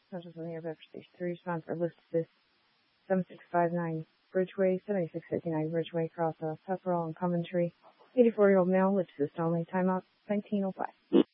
Central Near Bedford Station 3 response are listed as 7659 Bridgeway, 7659 Bridgeway, Cross Pepperell and Coventry. 84-year-old male, lips assist only. Timeout 1905.